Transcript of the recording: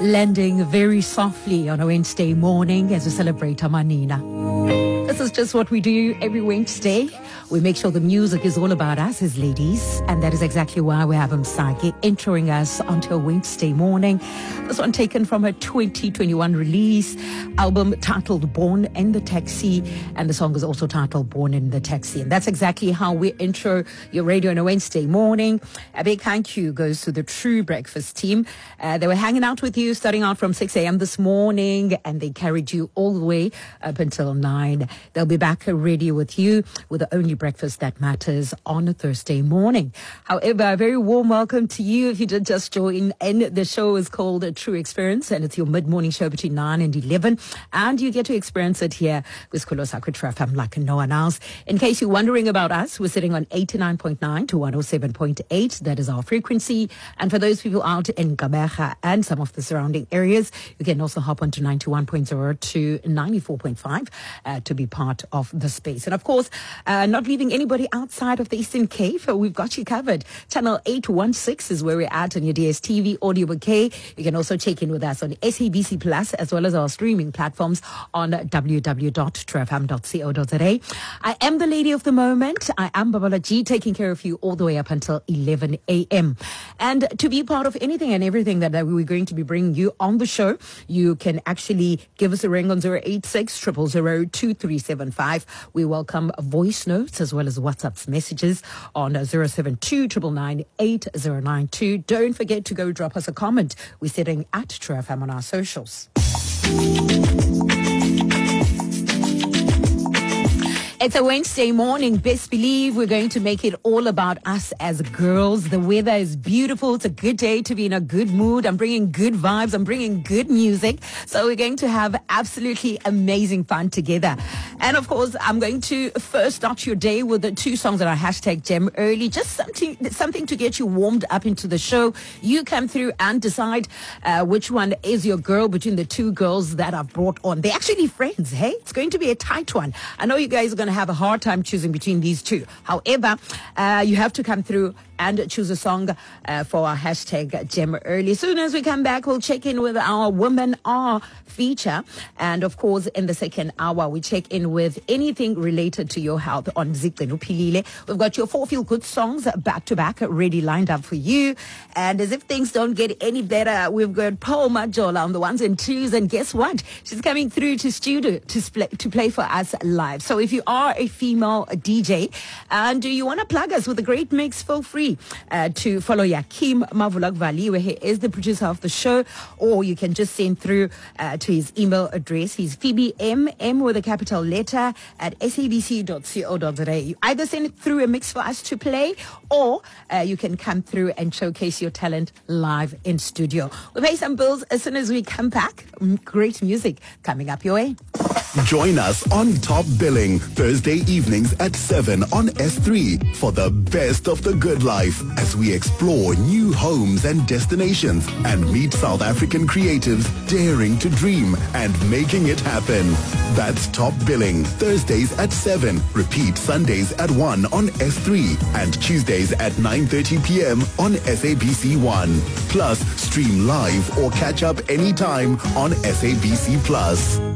landing very softly on a Wednesday morning as we celebrate Amanina. This is just what we do every Wednesday. We make sure the music is all about us as ladies, and that is exactly why we have Msaki entering us onto a Wednesday morning. This one taken from her 2021 release album titled Born in the Taxi, and the song is also titled Born in the Taxi. And that's exactly how we intro your radio on a Wednesday morning. A big thank you goes to the True Breakfast team. They were hanging out with you starting out from 6 a.m. this morning, and they carried you all the way up until 9. They'll be back ready with you with the only breakfast that matters on a Thursday morning. However, a very warm welcome to you if you did just join in. The show is called A True Experience, and it's your mid-morning show between 9 and 11. And you get to experience it here with Skolo Sakwe True FM like no one else. In case you're wondering about us, we're sitting on 89.9 to 107.8. That is our frequency. And for those people out in Gqeberha and some of the surrounding areas, you can also hop onto 91.0 to 94.5 to be part of the space. And of course, not leaving anybody outside of the Eastern Cape, we've got you covered. Channel 816 is where we're at on your DSTV audio bouquet. You can also check in with us on SABC Plus as well as our streaming platforms on www.truefm.co.za. I am the lady of the moment. I am Babala G, taking care of you all the way up until 11 a.m. And to be part of anything and everything that we're going to be bringing you on the show, you can actually give us a ring on 086 000 2375. We welcome voice notes as well as WhatsApp messages on 072 999 8092. Don't forget to go drop us a comment. We're sitting at True FM on our socials. It's a Wednesday morning. Best believe we're going to make it all about us as girls. The weather is beautiful. It's a good day to be in a good mood. I'm bringing good vibes. I'm bringing good music. So we're going to have absolutely amazing fun together. And of course, I'm going to first start your day with the two songs that are hashtag Gem Early. Just something to get you warmed up into the show. You come through and decide which one is your girl between the two girls that I've brought on. They're actually friends, hey? It's going to be a tight one. I know you guys are going to have a hard time choosing between these two. However, you have to come through and choose a song for our hashtag Gem Early. As soon as we come back, we'll check in with our Women Are feature. And of course, in the second hour, we check in with anything related to your health on Zigcine Uphilile. We've got your 4 feel-good songs back to back ready lined up for you. And as if things don't get any better, we've got Paul Majola on the ones and twos. And guess what? She's coming through to studio to play for us live. So if you are a female DJ and you want to plug us with a great mix, feel free to follow Yakim Mavulak where he is the producer of the show, or you can just send through to his email address. He's PBMM with a capital letter at sabc.co.za. You either send it through a mix for us to play, or you can come through and showcase your talent live in studio. We'll pay some bills as soon as we come back. Great music coming up your way. Join us on Top Billing Thursday evenings at 7 on S3 for the best of the good life as we explore new homes and destinations and meet South African creatives daring to dream and making it happen. That's Top Billing Thursdays at 7. Repeat Sundays at 1 on S3 and Tuesdays at 9:30 p.m. on SABC1. Plus, stream live or catch up anytime on SABC Plus.